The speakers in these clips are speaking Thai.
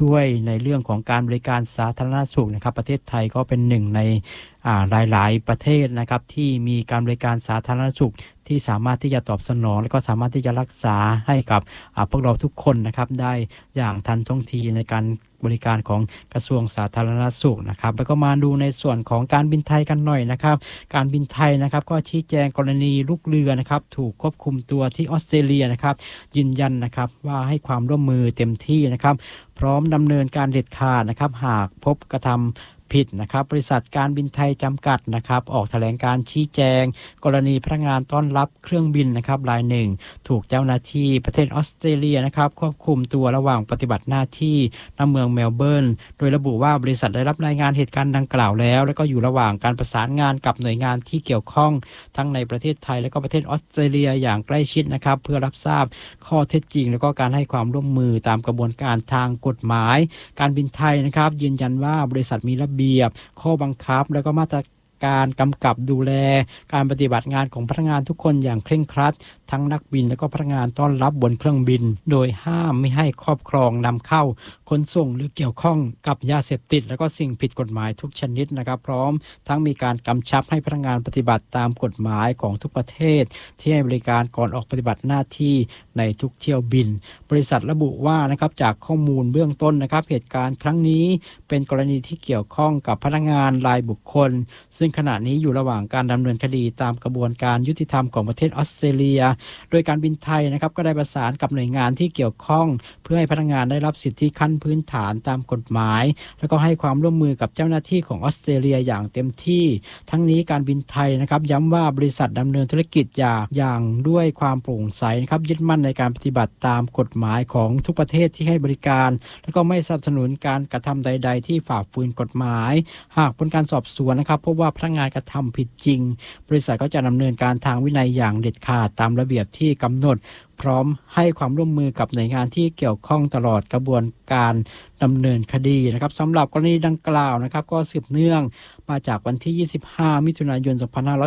ช่วยในเรื่องของการบริการสาธารณสุขนะครับประเทศไทยก็เป็นหนึ่งในหลายๆประเทศนะครับที่มีการบริการสาธารณสุขที่สามารถที่จะตอบสนองและก็สามารถที่จะรักษาให้กับพวกเราทุกคนนะครับได้อย่างทันท่วงทีในการบริการของกระทรวงสาธารณสุขนะครับแล้วก็มาดูในส่วนของการบินไทยกันหน่อยนะครับการบินไทยนะครับก็ชี้แจงกรณีลูกเรือนะครับถูกควบคุมตัวที่ออสเตรเลียนะครับยืนยันนะครับว่าให้ความร่วมมือเต็มที่นะครับพร้อมดำเนินการเด็ดขาดนะครับหากพบกระทำผิดนะครับบริษัทการบินไทยจำกัดนะครับออกแถลงการชี้แจงกรณีพนักงานต้อนรับเครื่องบินนะครับรายหนึ่งถูกเจ้าหน้าที่ประเทศออสเตรเลียนะครับควบคุมตัวระหว่างปฏิบัติหน้าที่ณเมืองเมลเบิร์นโดยระบุว่าบริษัทได้รับรายงานเหตุการณ์ดังกล่าวแล้วก็อยู่ระหว่างการประสานงานกับหน่วยงานที่เกี่ยวข้องทั้งในประเทศไทยและก็ประเทศออสเตรเลียอย่างใกล้ชิดนะครับเพื่อรับทราบข้อเท็จจริงแล้วก็การให้ความร่วมมือตามกระบวนการทางกฎหมายการบินไทยนะครับยืนยันว่าบริษัทมีระเบียบข้อบังคับแล้วก็มาตรการกำกับดูแลการปฏิบัติงานของพนักงานทุกคนอย่างเคร่งครัดทั้งนักบินและก็พนักงานต้อนรับบนเครื่องบินโดยห้ามไม่ให้ครอบครองนำเข้าขนส่งหรือเกี่ยวข้องกับยาเสพติดและก็สิ่งผิดกฎหมายทุกชนิดนะครับพร้อมทั้งมีการกำชับให้พนักงานปฏิบัติตามกฎหมายของทุกประเทศที่ให้บริการก่อนออกปฏิบัติหน้าที่ในทุกเที่ยวบินบริษัทระบุว่านะครับจากข้อมูลเบื้องต้นนะครับเหตุการณ์ครั้งนี้เป็นกรณีที่เกี่ยวข้องกับพนักงานรายบุคคลซึ่งขณะนี้อยู่ระหว่างการดำเนินคดีตามกระบวนการยุติธรรมของประเทศออสเตรเลียโดยการบินไทยนะครับก็ได้ประสานกับหน่วยงานที่เกี่ยวข้องเพื่อให้พนักงานได้รับสิทธิขั้นพื้นฐานตามกฎหมายแล้วก็ให้ความร่วมมือกับเจ้าหน้าที่ของออสเตรเลียอย่างเต็มที่ทั้งนี้การบินไทยนะครับย้ำว่าบริษัทดำเนินธุรกิจอย่างด้วยความโปร่งใสนะครับยึดมั่นในการปฏิบัติตามกฎหมายของทุกประเทศที่ให้บริการแล้วก็ไม่สนับสนุนการกระทำใดๆที่ฝ่าฝืนกฎหมายหากผลการสอบสวนนะครับพบว่าพนักงานกระทำผิดจริงบริษัทก็จะดำเนินการทางวินัยอย่างเด็ดขาดตามระเบียบที่กำหนดพร้อมให้ความร่วมมือกับหน่วยงานที่เกี่ยวข้องตลอดกระบวนการดำเนินคดีนะครับสำหรับกรณีดังกล่าวนะครับก็สืบเนื่องมาจากวันที่25มิถุนายน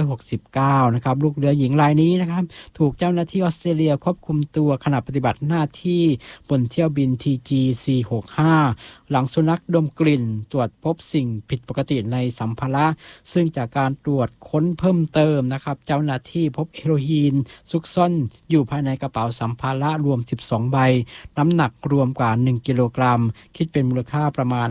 2569นะครับลูกเรือหญิงรายนี้นะครับถูกเจ้าหน้าที่ออสเตรเลียควบคุมตัวขณะปฏิบัติหน้าที่บนเที่ยวบิน TG465 หลังสุนัขดมกลิ่นตรวจพบสิ่งผิดปกติในสัมภาระซึ่งจากการตรวจค้นเพิ่มเติมนะครับเจ้าหน้าที่พบเฮโรอีนซุกซ่อนอยู่ภายในกระเป๋าสัมภาระรวม12ใบน้ำหนักรวมกว่า1กิโลกรัมคิดเป็นมูลค่าประมาณ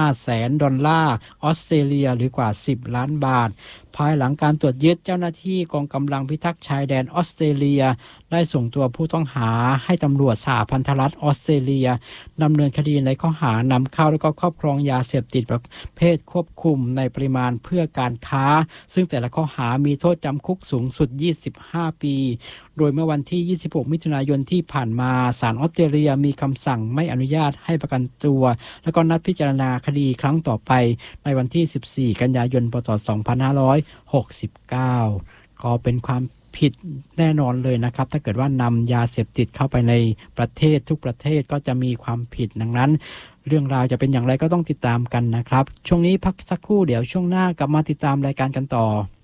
$500,000ออสเตรเลียหรือกว่า10ล้านบาทภายหลังการตรวจยึดเจ้าหน้าที่กองกำลังพิทักษ์ชายแดนออสเตรเลียได้ส่งตัวผู้ต้องหาให้ตำรวจสหพันธรัฐออสเตรเลียดำเนินคดีในข้อหานำเข้าและก็ครอบครองยาเสพติดประเภทควบคุมในปริมาณเพื่อการค้าซึ่งแต่ละข้อหามีโทษจำคุกสูงสุด25ปีโดยเมื่อวันที่26มิถุนายนที่ผ่านมาศาลออสเตรเลียมีคำสั่งไม่อนุญาตให้ประกันตัวแล้วก็นัดพิจารณาคดีครั้งต่อไปในวันที่14กันยายนพ.ศ. 2569ก็เป็นความผิดแน่นอนเลยนะครับถ้าเกิดว่านำยาเสพติดเข้าไปในประเทศทุกประเทศก็จะมีความผิดดังนั้นเรื่องราวจะเป็นอย่างไรก็ต้องติดตามกันนะครับช่วงนี้พักสักครู่เดี๋ยวช่วงหน้ากลับมาติดตามรายการกันต่อ